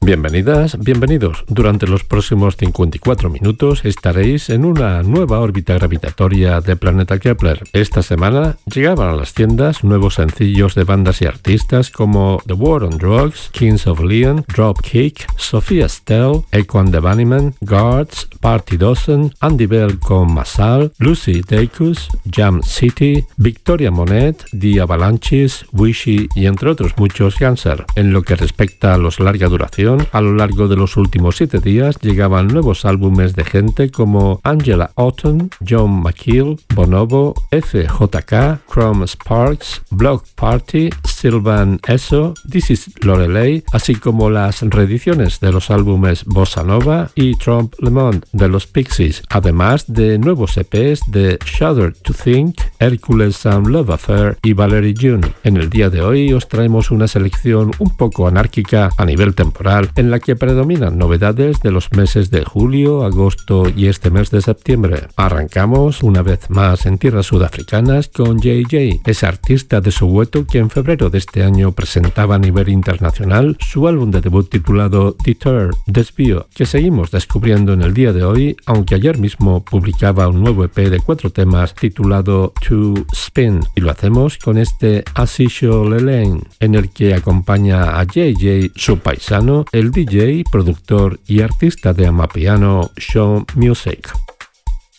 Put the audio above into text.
Bienvenidas, bienvenidos. Durante los próximos 54 minutos estaréis en una nueva órbita gravitatoria de Planeta Kepler. Esta semana llegaban a las tiendas nuevos sencillos de bandas y artistas como The War on Drugs, Kings of Leon, Dropkick, Sophia Stell, Equan de Bunnyman, Guards, Party Dozen, Andy Bell con Masal, Lucy Dacus, Jam City, Victoria Monet, The Avalanches, Wishy y entre otros muchos Ganser. En lo que respecta a los larga duración, a lo largo de los últimos 7 días llegaban nuevos álbumes de gente como Angela Autumn, John McKeel, Bonobo, FJK, Chrome Sparks, Block Party, Sylvan Esso, This Is Lorelei, así como las reediciones de los álbumes Bossa Nova y Trompe Le Monde de los Pixies, además de nuevos EPs de Shudder to Think, Hercules and Love Affair y Valerie June. En el día de hoy os traemos una selección un poco anárquica a nivel temporal, en la que predominan novedades de los meses de julio, agosto y este mes de septiembre. Arrancamos una vez más en tierras sudafricanas con JJ, ese artista de Soweto que en febrero de este año presentaba a nivel internacional su álbum de debut titulado Deter, Desvío, que seguimos descubriendo en el día de hoy, aunque ayer mismo publicaba un nuevo EP de 4 temas titulado To Spin, y lo hacemos con este Asisho Lelane, en el que acompaña a JJ su paisano, el DJ, productor y artista de amapiano Show Music.